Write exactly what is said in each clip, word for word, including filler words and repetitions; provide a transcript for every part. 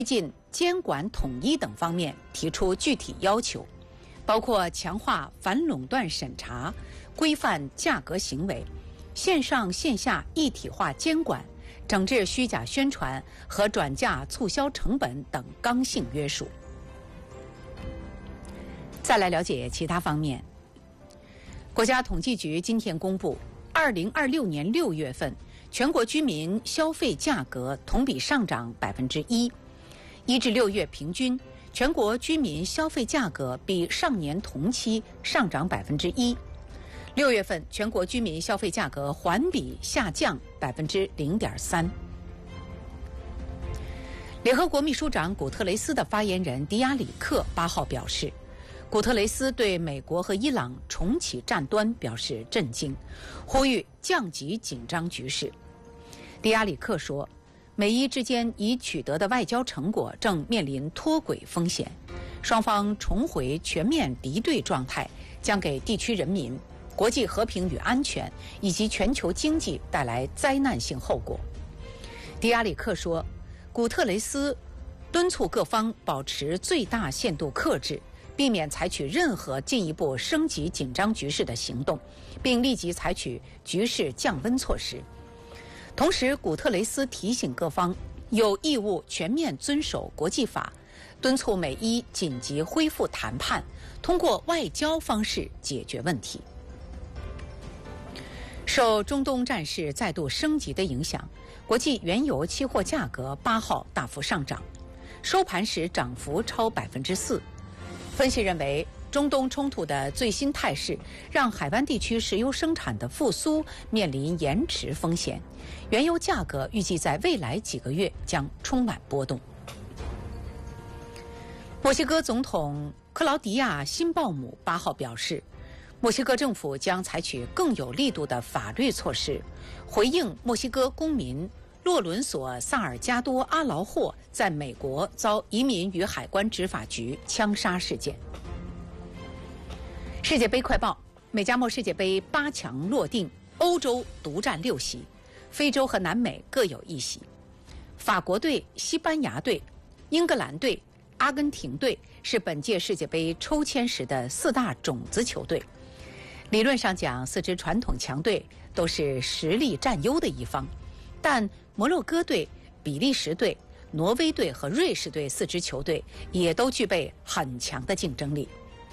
推进监管统一等方面提出具体要求，包括强化反垄断审查、规范价格行为、线上线下一体化监管、整治虚假宣传和转嫁促销成本等刚性约束。再来了解其他方面。国家统计局今天公布，二零二六年六月份全国居民消费价格同比上涨百分之一，一至六月平均，全国居民消费价格比上年同期上涨百分之一。六月份全国居民消费价格环比下降百分之零点三。联合国秘书长古特雷斯的发言人迪亚里克八号表示，古特雷斯对美国和伊朗重启战端表示震惊，呼吁降级紧张局势。迪亚里克说，美伊之间已取得的外交成果正面临脱轨风险，双方重回全面敌对状态将给地区人民、国际和平与安全以及全球经济带来灾难性后果。迪亚里克说，古特雷斯敦促各方保持最大限度克制，避免采取任何进一步升级紧张局势的行动，并立即采取局势降温措施。同时，古特雷斯提醒各方有义务全面遵守国际法，敦促美伊紧急恢复谈判，通过外交方式解决问题。受中东战事再度升级的影响，国际原油期货价格八号大幅上涨，收盘时涨幅超百分之四。分析认为，中东冲突的最新态势让海湾地区石油生产的复苏面临延迟风险，原油价格预计在未来几个月将充满波动。墨西哥总统克劳迪亚·辛鲍姆八号表示，墨西哥政府将采取更有力度的法律措施，回应墨西哥公民洛伦索·萨尔加多·阿劳霍在美国遭移民与海关执法局枪杀事件。世界杯快报：美加墨世界杯八强落定，欧洲独占六席，非洲和南美各有一席。法国队、西班牙队、英格兰队、阿根廷队是本届世界杯抽签时的四大种子球队。理论上讲，四支传统强队都是实力占优的一方，但摩洛哥队、比利时队、挪威队和瑞士队四支球队也都具备很强的竞争力。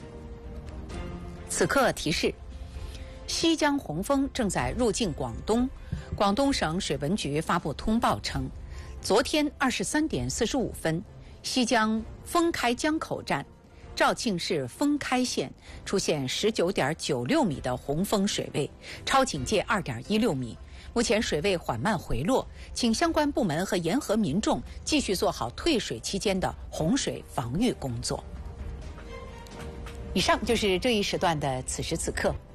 此刻提示，西江洪峰正在入境广东，广东省水文局发布通报称，昨天二十三点四十五分，西江封开江口站肇庆市封开县出现十九点九六米的洪峰水位，超警戒二点一六米。目前水位缓慢回落，请相关部门和沿河民众继续做好退水期间的洪水防御工作。以上就是这一时段的此时此刻。